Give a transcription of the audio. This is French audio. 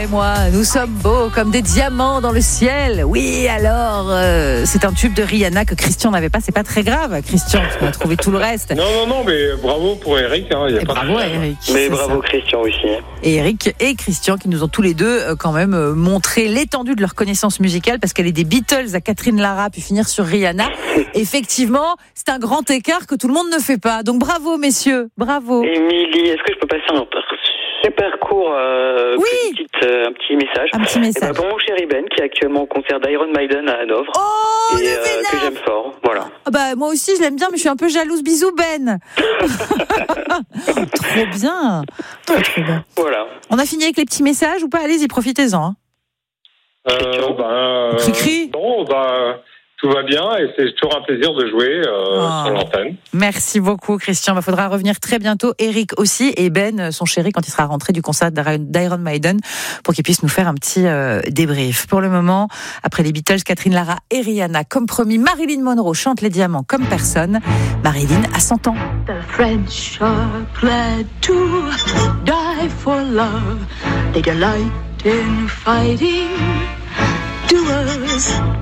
et moi, nous sommes beaux comme des diamants dans le ciel. Oui, alors, c'est un tube de Rihanna que Christian n'avait pas. C'est pas très grave, Christian, tu as trouvé tout le reste. Non, mais bravo pour Eric. Y a pas bravo à Eric. Mais bravo ça. Christian aussi. Et Eric et Christian qui nous ont tous les deux quand même montré l'étendue de leur connaissance musicale, parce qu'elle est des Beatles à Catherine Lara puis finir sur Rihanna. Effectivement, c'est un grand écart que tout le monde ne fait pas. Donc bravo messieurs, bravo. Émilie, est-ce que je peux passer un super court oui. un petit message. Un petit message. Pour mon chéri Ben qui est actuellement au concert d'Iron Maiden à Hanovre. Oh, et que j'aime fort. Voilà. Moi aussi je l'aime bien, mais je suis un peu jalouse. Bisous Ben. Trop bien. Trop bien. Voilà. On a fini avec les petits messages ou pas? Allez-y, profitez-en. Cri-cri. Non, tout va bien et c'est toujours un plaisir de jouer sur l'antenne. Merci beaucoup Christian. Faudra revenir très bientôt. Eric aussi et Ben, son chéri, quand il sera rentré du concert d'Iron Maiden, pour qu'il puisse nous faire un petit débrief. Pour le moment, après les Beatles, Catherine Lara et Rihanna, comme promis, Marilyn Monroe chante Les Diamants comme personne. Marilyn a 100 ans. The French are glad to die for love. They delight in fighting duels.